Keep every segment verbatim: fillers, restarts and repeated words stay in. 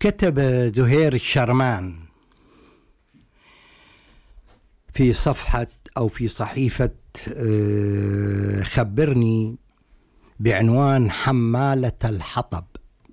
كتب زهير الشرمان في صفحة أو في صحيفة خبرني بعنوان حمالة الحطب،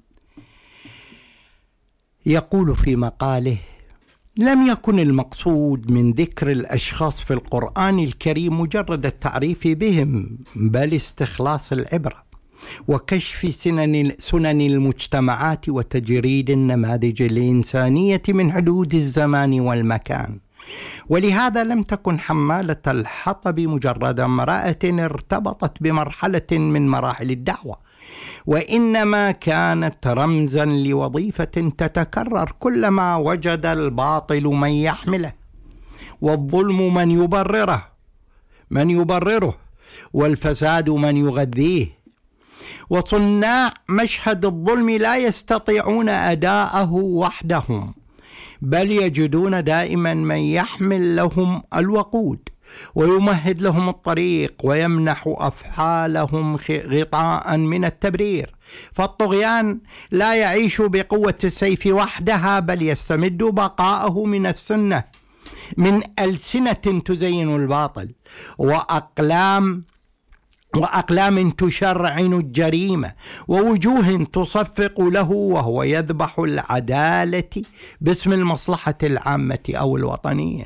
يقول في مقاله: لم يكن المقصود من ذكر الأشخاص في القرآن الكريم مجرد التعريف بهم، بل استخلاص العبرة وكشف سنن, سنن المجتمعات وتجريد النماذج الإنسانية من حدود الزمان والمكان. ولهذا لم تكن حمالة الحطب مجرد امرأة ارتبطت بمرحلة من مراحل الدعوة، وإنما كانت رمزا لوظيفة تتكرر كلما وجد الباطل من يحمله، والظلم من يبرره من يبرره والفساد من يغذيه. وصناع مشهد الظلم لا يستطيعون أداءه وحدهم، بل يجدون دائما من يحمل لهم الوقود ويمهد لهم الطريق ويمنح أفعالهم غطاء من التبرير. فالطغيان لا يعيش بقوة السيف وحدها، بل يستمد بقاءه من السنة، من ألسنة تزين الباطل وأقلام وأقلام تشرعن الجريمة ووجوه تصفق له، وهو يذبح العدالة باسم المصلحة العامة أو الوطنية.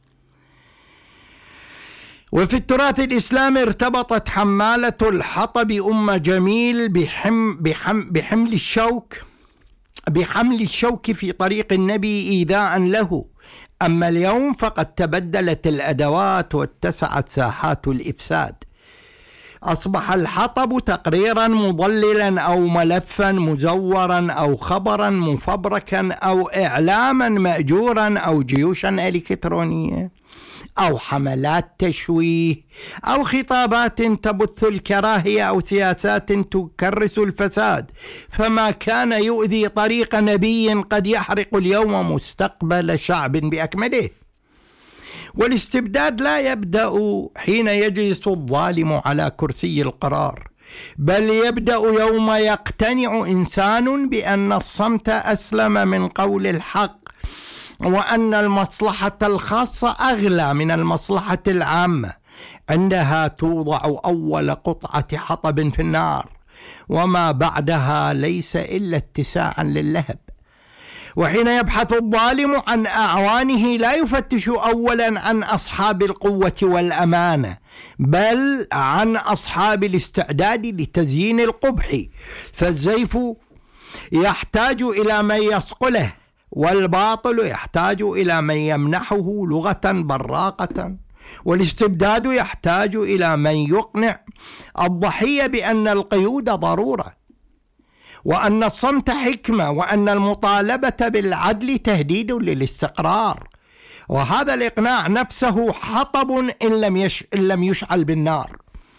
وفي التراث الإسلامي ارتبطت حمالة الحطب أم جميل بحم بحم بحمل الشوك بحمل الشوك في طريق النبي إيذاء له. أما اليوم فقد تبدلت الأدوات واتسعت ساحات الإفساد. أصبح الحطب تقريرا مضللا أو ملفا مزورا أو خبرا مفبركا أو إعلاما مأجورا أو جيوشا إلكترونية أو حملات تشويه أو خطابات تبث الكراهية أو سياسات تكرس الفساد. فما كان يؤذي طريق نبي قد يحرق اليوم مستقبل شعب بأكمله. والاستبداد لا يبدأ حين يجلس الظالم على كرسي القرار، بل يبدأ يوم يقتنع إنسان بأن الصمت أسلم من قول الحق، وأن المصلحة الخاصة أغلى من المصلحة العامة. عندها توضع أول قطعة حطب في النار، وما بعدها ليس إلا اتساعا للهب. وحين يبحث الظالم عن أعوانه لا يفتش أولا عن أصحاب القوة والأمانة، بل عن أصحاب الاستعداد لتزيين القبح. فالزيف يحتاج إلى من يصقله، والباطل يحتاج إلى من يمنحه لغة براقة، والاستبداد يحتاج إلى من يقنع الضحية بأن القيود ضرورة، وأن الصمت حكمة، وأن المطالبة بالعدل تهديد للاستقرار. وهذا الإقناع نفسه حطب إن لم, يش... إن لم يشعل بالنار.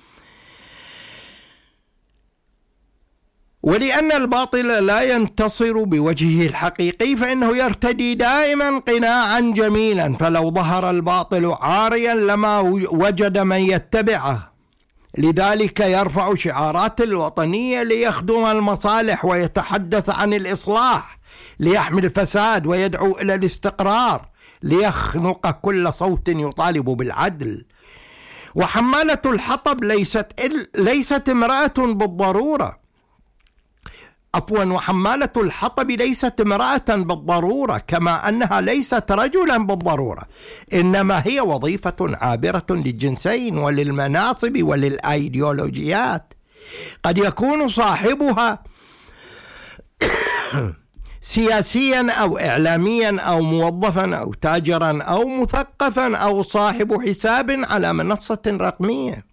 ولأن الباطل لا ينتصر بوجهه الحقيقي، فإنه يرتدي دائما قناعا جميلا، فلو ظهر الباطل عاريا لما وجد من يتبعه. لذلك يرفع شعارات الوطنية ليخدم المصالح، ويتحدث عن الإصلاح ليحمي الفساد، ويدعو إلى الاستقرار ليخنق كل صوت يطالب بالعدل. وحمالة الحطب ليست ليست امرأة بالضرورة عفوا وحمالة الحطب ليست امرأة بالضرورة، كما أنها ليست رجلا بالضرورة، إنما هي وظيفة عابرة للجنسين وللمناصب وللأيديولوجيات. قد يكون صاحبها سياسيا أو إعلاميا أو موظفا أو تاجرا أو مثقفا أو صاحب حساب على منصة رقمية.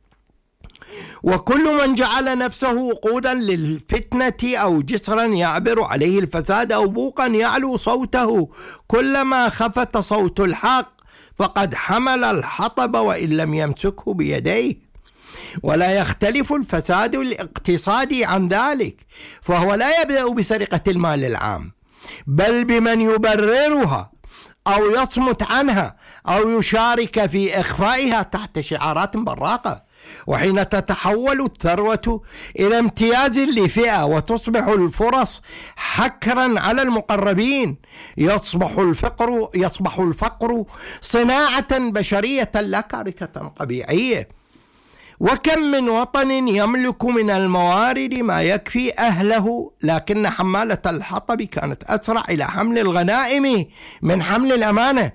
وكل من جعل نفسه وقودا للفتنة أو جسرا يعبر عليه الفساد أو بوقا يعلو صوته كلما خفت صوت الحق فقد حمل الحطب وإن لم يمسكه بيديه. ولا يختلف الفساد الاقتصادي عن ذلك، فهو لا يبدأ بسرقة المال العام، بل بمن يبررها أو يصمت عنها أو يشارك في إخفائها تحت شعارات براقة. وحين تتحول الثروة إلى امتياز لفئة وتصبح الفرص حكرا على المقربين، يصبح الفقر يصبح الفقر صناعة بشرية لا كارثة طبيعية. وكم من وطن يملك من الموارد ما يكفي أهله، لكن حمالة الحطب كانت أسرع إلى حمل الغنائم من حمل الأمانة.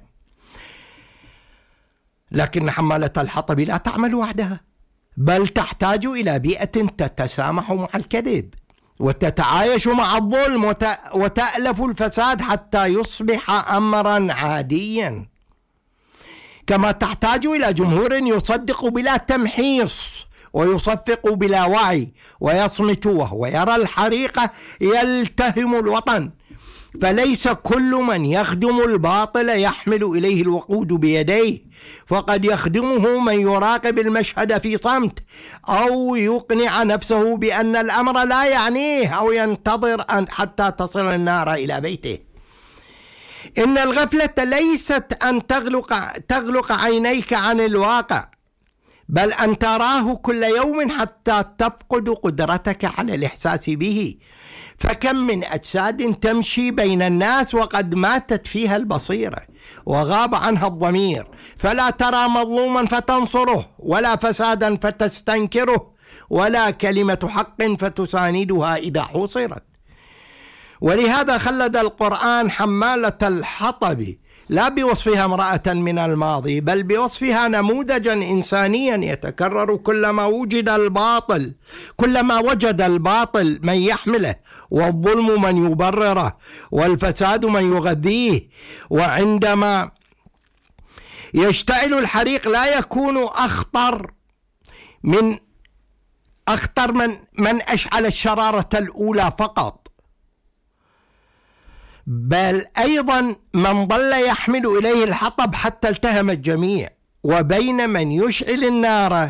لكن حمالة الحطب لا تعمل وحدها، بل تحتاج إلى بيئة تتسامح مع الكذب وتتعايش مع الظلم وتألف الفساد حتى يصبح أمرا عاديا، كما تحتاج إلى جمهور يصدق بلا تمحيص ويصفق بلا وعي ويصمت وهو يرى الحريقة يلتهم الوطن. فليس كل من يخدم الباطل يحمل إليه الوقود بيديه، فقد يخدمه من يراقب المشهد في صمت أو يقنع نفسه بأن الأمر لا يعنيه أو ينتظر أن حتى تصل النار إلى بيته. إن الغفلة ليست أن تغلق, تغلق عينيك عن الواقع، بل أن تراه كل يوم حتى تفقد قدرتك على الإحساس به. فكم من أجساد تمشي بين الناس وقد ماتت فيها البصيرة وغاب عنها الضمير، فلا ترى مظلوما فتنصره، ولا فسادا فتستنكره، ولا كلمة حق فتساندها إذا حصرت. ولهذا خلد القرآن حمالة الحطب لا بوصفها امرأة من الماضي، بل بوصفها نموذجا إنسانيا يتكرر كلما وجد الباطل كلما وجد الباطل من يحمله، والظلم من يبرره، والفساد من يغذيه. وعندما يشتعل الحريق لا يكون أخطر من أخطر من من أشعل الشرارة الأولى فقط، بل أيضا من ظل يحمل إليه الحطب حتى التهم الجميع. وبين من يشعل النار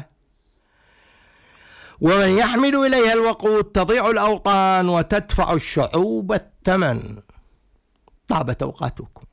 ومن يحمل إليها الوقود تضيع الأوطان وتدفع الشعوب الثمن. طابت أوقاتكم.